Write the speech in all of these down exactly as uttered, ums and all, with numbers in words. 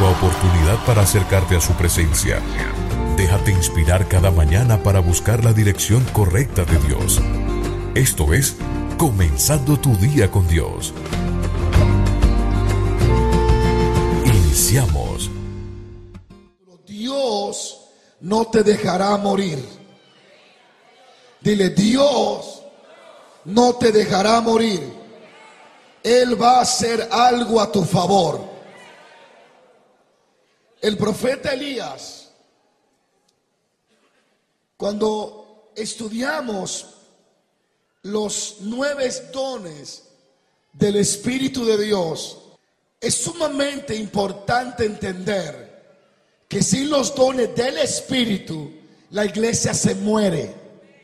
nueva oportunidad para acercarte a su presencia. Déjate inspirar cada mañana para buscar la dirección correcta de Dios. Esto es Comenzando tu Día con Dios. Iniciamos. Dios no te dejará morir. Dile, Dios no te dejará morir. Él va a hacer algo a tu favor. El profeta Elías, cuando estudiamos los nueve dones del Espíritu de Dios, es sumamente importante entender que sin los dones del Espíritu, la iglesia se muere.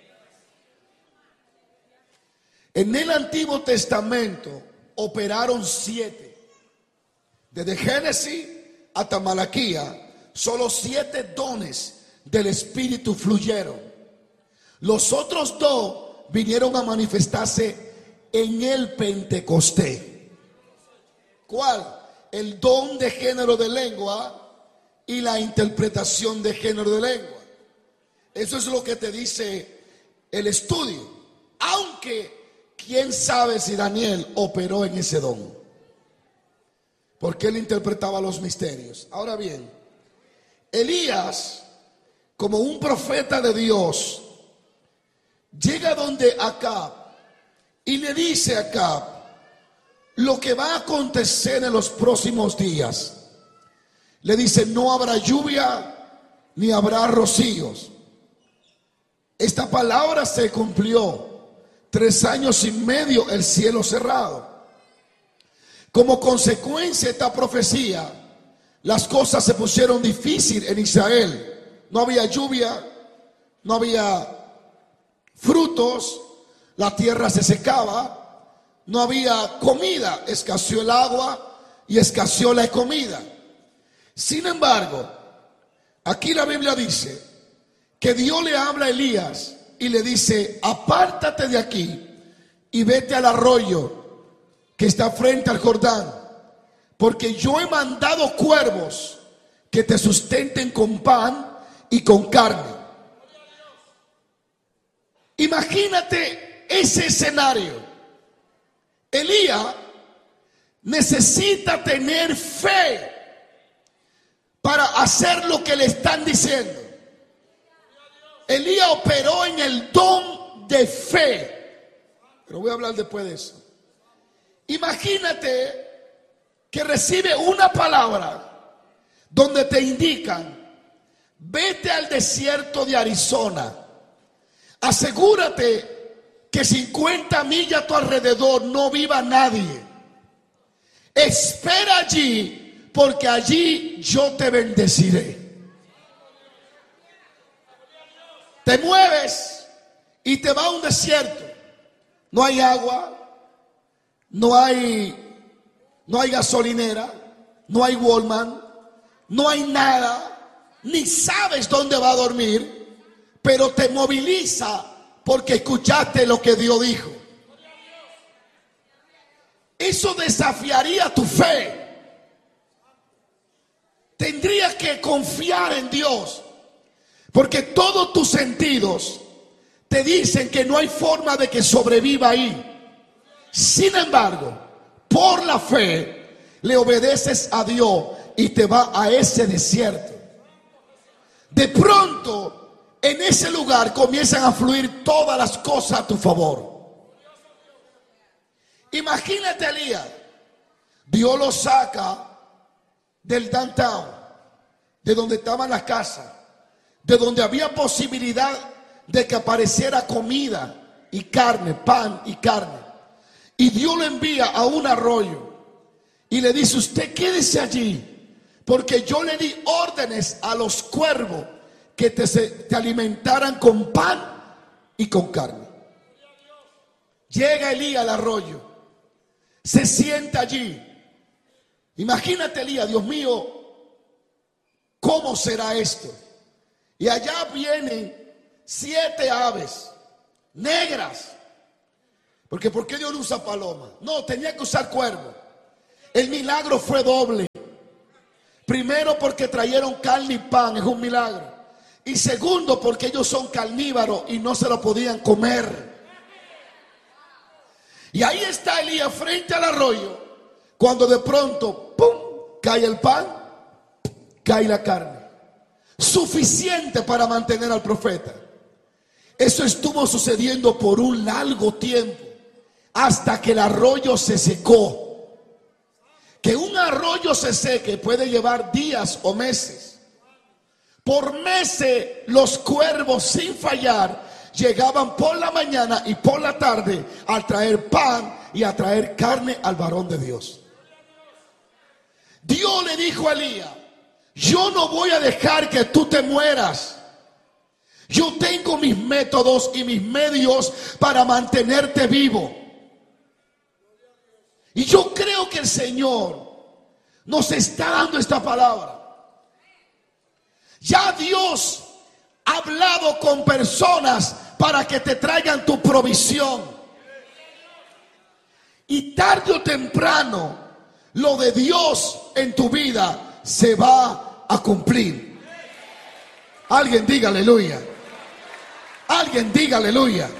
En el Antiguo Testamento operaron siete. Desde Génesis hasta Malaquía, solo siete dones del Espíritu fluyeron. Los otros dos vinieron a manifestarse en el Pentecostés. ¿Cuál? El don de género de lengua y la interpretación de género de lengua. Eso es lo que te dice el estudio. Aunque, quién sabe si Daniel operó en ese don, porque él interpretaba los misterios. Ahora bien, Elías, como un profeta de Dios, llega donde Acab y le dice a Acab lo que va a acontecer en los próximos días. Le dice, no habrá lluvia ni habrá rocíos. Esta palabra se cumplió. Tres años y medio el cielo cerrado. Como consecuencia de esta profecía, las cosas se pusieron difíciles en Israel. No había lluvia, no había frutos, la tierra se secaba, no había comida, escaseó el agua y escaseó la comida. Sin embargo, aquí la Biblia dice que Dios le habla a Elías y le dice, apártate de aquí y vete al arroyo que está frente al Jordán, porque yo he mandado cuervos que te sustenten con pan y con carne. Imagínate ese escenario. Elías necesita tener fe para hacer lo que le están diciendo. Elías operó en el don de fe, pero voy a hablar después de eso. Imagínate que recibe una palabra donde te indican, vete al desierto de Arizona, asegúrate que cincuenta millas a tu alrededor no viva nadie, espera allí porque allí yo te bendeciré. Te mueves y te vas a un desierto, no hay agua, no hay, no hay gasolinera, no hay Walmart, no hay nada, ni sabes dónde va a dormir, pero te moviliza porque escuchaste lo que Dios dijo. Eso desafiaría tu fe. Tendrías que confiar en Dios, porque todos tus sentidos te dicen que no hay forma de que sobreviva ahí. Sin embargo, por la fe, le obedeces a Dios y te va a ese desierto. De pronto, en ese lugar comienzan a fluir todas las cosas a tu favor. Imagínate a Elías. Dios lo saca del downtown, de donde estaban las casas, de donde había posibilidad de que apareciera comida y carne, pan y carne. Y Dios lo envía a un arroyo y le dice, usted quédese allí, porque yo le di órdenes a los cuervos que te, te alimentaran con pan y con carne. Llega Elías al arroyo, se sienta allí. Imagínate Elías, Dios mío, ¿cómo será esto? Y allá vienen siete aves negras. Porque ¿por qué Dios no usa paloma? No, tenía que usar cuervo. El milagro fue doble. Primero, porque trajeron carne y pan, es un milagro. Y segundo, porque ellos son carnívoros y no se lo podían comer. Y ahí está Elías frente al arroyo, cuando de pronto, ¡pum!, cae el pan, cae la carne. Suficiente para mantener al profeta. Eso estuvo sucediendo por un largo tiempo, hasta que el arroyo se secó. Que un arroyo se seque puede llevar días o meses. Por meses los cuervos, sin fallar, llegaban por la mañana y por la tarde a traer pan y a traer carne al varón de Dios. Dios le dijo a Elías: yo no voy a dejar que tú te mueras. Yo tengo mis métodos y mis medios para mantenerte vivo. Y yo creo que el Señor nos está dando esta palabra. Ya Dios ha hablado con personas para que te traigan tu provisión. Y tarde o temprano, lo de Dios en tu vida se va a cumplir. Alguien diga aleluya. Alguien diga aleluya.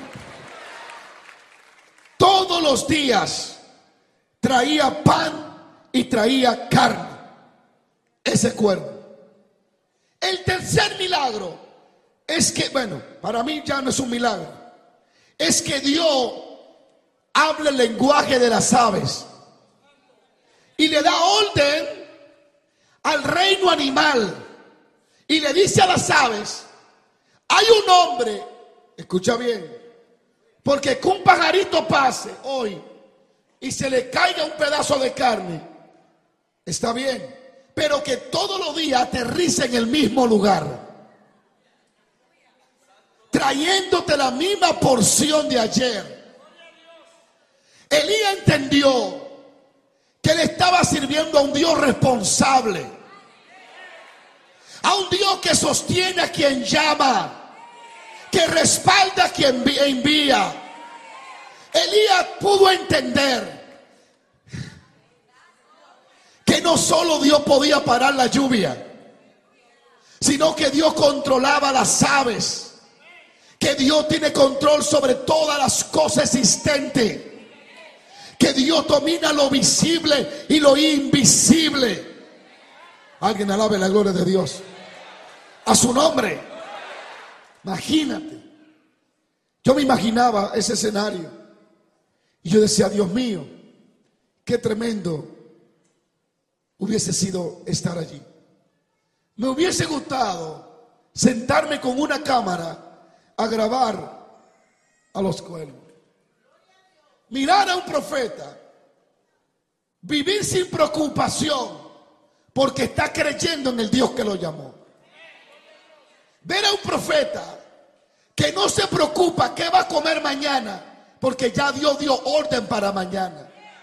Todos los días traía pan y traía carne ese cuervo. El tercer milagro es que, bueno, para mí ya no es un milagro, es que Dios habla el lenguaje de las aves y le da orden al reino animal y le dice a las aves: hay un hombre, escucha bien, porque que un pajarito pase hoy y se le caiga un pedazo de carne, está bien, pero que todos los días aterrice en el mismo lugar, trayéndote la misma porción de ayer. Elías entendió que él estaba sirviendo a un Dios responsable, a un Dios que sostiene a quien llama, que respalda a quien envía. Elías pudo entender que no solo Dios podía parar la lluvia, sino que Dios controlaba las aves, que Dios tiene control sobre todas las cosas existentes, que Dios domina lo visible y lo invisible. Alguien alabe la gloria de Dios. A su nombre. Imagínate. Yo me imaginaba ese escenario y yo decía: Dios mío, qué tremendo hubiese sido estar allí. Me hubiese gustado sentarme con una cámara a grabar a los cuervos, mirar a un profeta, vivir sin preocupación porque está creyendo en el Dios que lo llamó. Ver a un profeta que no se preocupa qué va a comer mañana, porque ya Dios dio orden para mañana.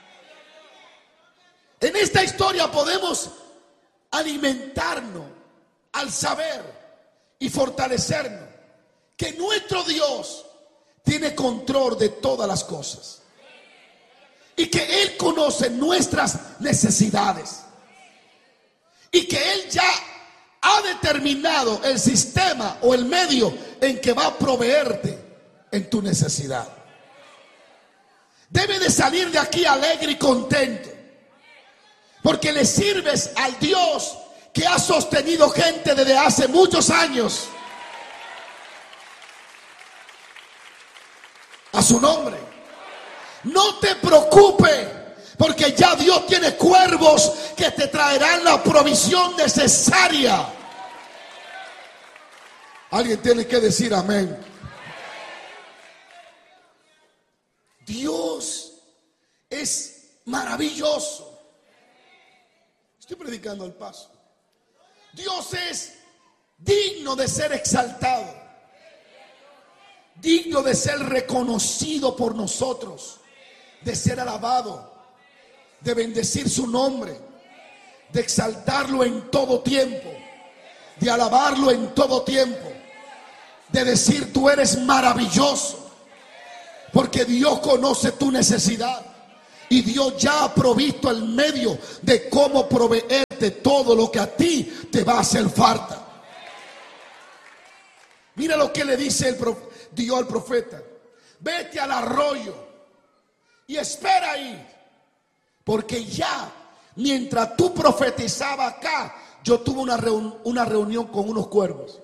En esta historia podemos alimentarnos al saber y fortalecernos que nuestro Dios tiene control de todas las cosas y que Él conoce nuestras necesidades y que Él ya ha determinado el sistema o el medio en que va a proveerte en tu necesidad. Debe de salir de aquí alegre y contento, porque le sirves al Dios que ha sostenido gente desde hace muchos años. A su nombre. No te preocupes, porque ya Dios tiene cuervos que te traerán la provisión necesaria. Alguien tiene que decir amén. Dios es maravilloso. Estoy predicando al paso. Dios es digno de ser exaltado, digno de ser reconocido por nosotros, de ser alabado, de bendecir su nombre, de exaltarlo en todo tiempo, de alabarlo en todo tiempo, de decir: tú eres maravilloso, porque Dios conoce tu necesidad y Dios ya ha provisto el medio de cómo proveer de todo lo que a ti te va a hacer falta. Mira lo que le dice el prof, Dios al profeta: vete al arroyo y espera ahí, porque ya mientras tú profetizabas acá, yo tuve una, reun, una reunión con unos cuervos.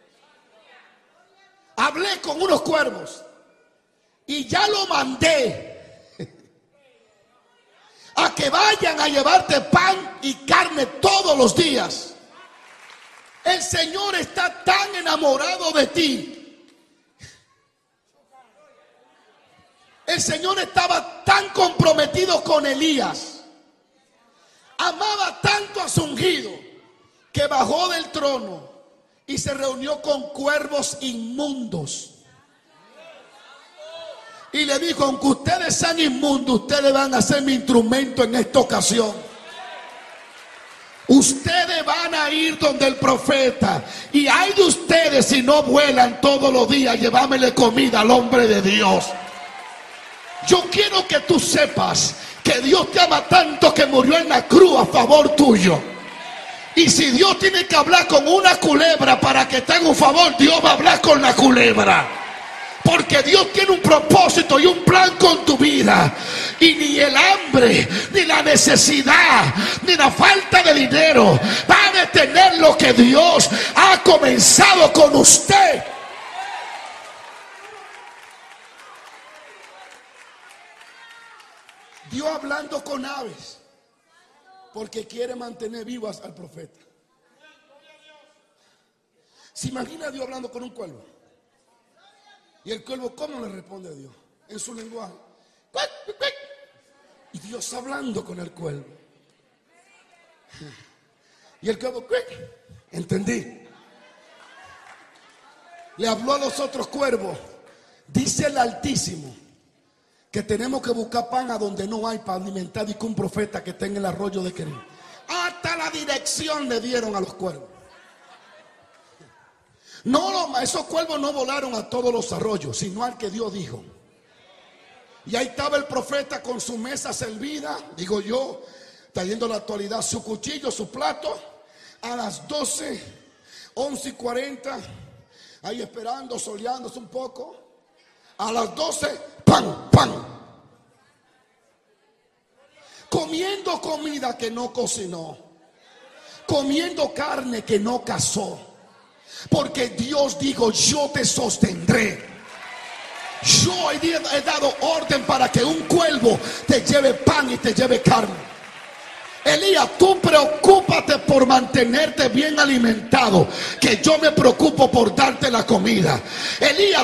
Hablé con unos cuervos y ya lo mandé a que vayan a llevarte pan y carne todos los días. El Señor está tan enamorado de ti. El Señor estaba tan comprometido con Elías, amaba tanto a su ungido, que bajó del trono y se reunió con cuervos inmundos. Y le dijo: aunque ustedes sean inmundos, ustedes van a ser mi instrumento en esta ocasión. Ustedes van a ir donde el profeta, y hay de ustedes si no vuelan todos los días llevámele comida al hombre de Dios. Yo quiero que tú sepas que Dios te ama tanto que murió en la cruz a favor tuyo. Y si Dios tiene que hablar con una culebra para que te haga un favor, Dios va a hablar con la culebra. Porque Dios tiene un propósito y un plan con tu vida. Y ni el hambre, ni la necesidad, ni la falta de dinero va a detener lo que Dios ha comenzado con usted. Dios hablando con aves, porque quiere mantener vivas al profeta. ¿Se imagina Dios hablando con un cuervo? Y el cuervo, ¿cómo le responde a Dios? En su lenguaje. Y Dios hablando con el cuervo. Y el cuervo, entendí. Le habló a los otros cuervos. Dice el Altísimo que tenemos que buscar pan a donde no hay para alimentar, y que un profeta que está en el arroyo de Querim. Hasta la dirección le dieron a los cuervos. No, esos cuervos no volaron a todos los arroyos, sino al que Dios dijo. Y ahí estaba el profeta con su mesa servida, digo yo, trayendo la actualidad, su cuchillo, su plato, a las doce, once y cuarenta, ahí esperando, soleándose un poco. A las doce, pan, pan. Comiendo comida que no cocinó, comiendo carne que no cazó. Porque Dios dijo: yo te sostendré. Yo he dado orden para que un cuervo te lleve pan y te lleve carne. Elías, tú preocúpate por mantenerte bien alimentado, que yo me preocupo por darte la comida. Elías,